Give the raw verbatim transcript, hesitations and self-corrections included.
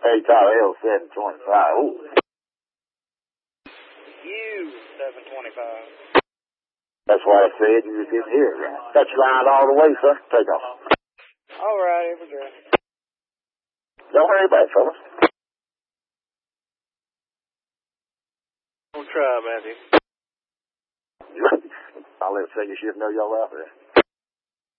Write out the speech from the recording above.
Hey, Tyler, L seven twenty-five. Ooh. U seven twenty-five. That's why I said you didn't hear it right. Got your line all the way, sir. Take off. All right, here we go. Don't hurry back, fellas. We'll try, Matthew. I'll let second shift know y'all out there.